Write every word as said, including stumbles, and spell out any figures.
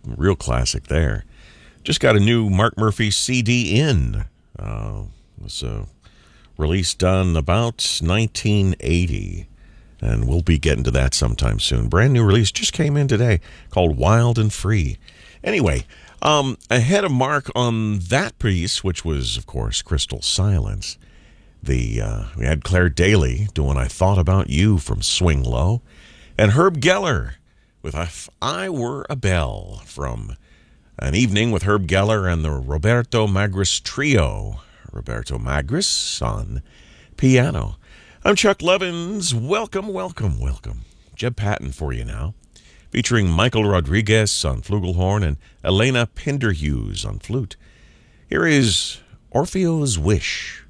real classic there. Just got a new Mark Murphy C D in. Uh, it was a release done about nineteen eighty, and we'll be getting to that sometime soon. Brand new release just came in today called Wild and Free. Anyway, um, ahead of Mark on that piece, which was, of course, Crystal Silence, the uh, we had Claire Daly doing I Thought About You from Swing Low, and Herb Geller with If I Were a Bell from An Evening with Herb Geller and the Roberto Magris Trio. Roberto Magris on piano. I'm Chuck Levins. Welcome, welcome, welcome. Jeb Patton for you now, featuring Michael Rodriguez on flugelhorn and Elena Pinderhughes on flute. Here is Orpheo's Wish.